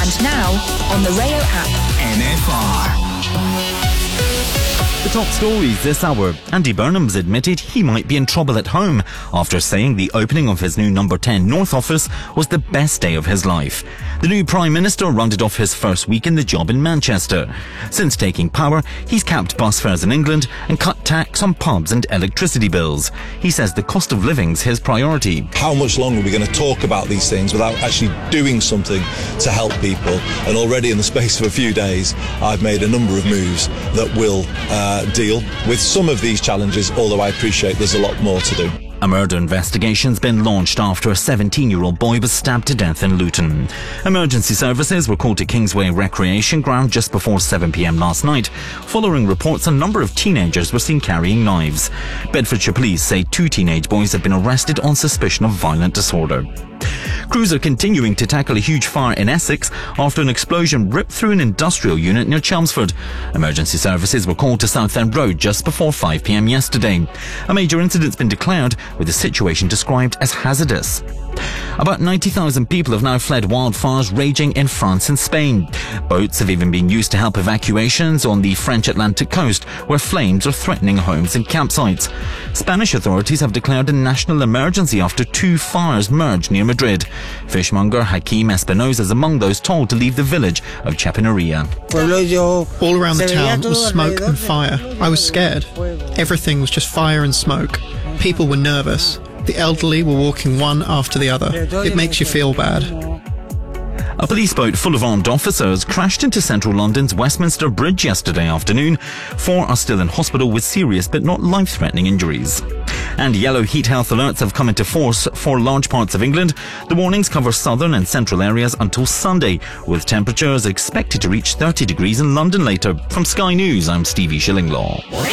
And now, on the Rayo app. NFR. The top stories this hour. Andy Burnham's admitted he might be in trouble at home after saying the opening of his new number 10 North office was the best day of his life. The new Prime Minister rounded off his first week in the job in Manchester. Since taking power, he's capped bus fares in England and cut tax on pubs and electricity bills. He says the cost of living's his priority. How much longer are we going to talk about these things without actually doing something to help people? And already in the space of a few days, I've made a number of moves that will deal with some of these challenges, although I appreciate there's a lot more to do. A murder investigation's been launched after a 17-year-old boy was stabbed to death in Luton. Emergency services were called to Kingsway Recreation Ground just before 7 p.m. last night, following reports a number of teenagers were seen carrying knives. Bedfordshire police say 2 teenage boys have been arrested on suspicion of violent disorder. Crews are continuing to tackle a huge fire in Essex after an explosion ripped through an industrial unit near Chelmsford. Emergency services were called to Southend Road just before 5 p.m. yesterday. A major incident's been declared, with the situation described as hazardous. About 90,000 people have now fled wildfires raging in France and Spain. Boats have even been used to help evacuations on the French Atlantic coast, where flames are threatening homes and campsites. Spanish authorities have declared a national emergency after 2 fires merged near Madrid. Fishmonger Hakim Espinosa is among those told to leave the village of Chapinaria. All around the town was smoke and fire. I was scared. Everything was just fire and smoke. People were nervous. The elderly were walking one after the other. It makes you feel bad. A police boat full of armed officers crashed into central London's Westminster Bridge yesterday afternoon. 4 are still in hospital with serious but not life-threatening injuries. And yellow heat health alerts have come into force for large parts of England. The warnings cover southern and central areas until Sunday, with temperatures expected to reach 30 degrees in London later. From Sky News, I'm Stevie Shillinglaw.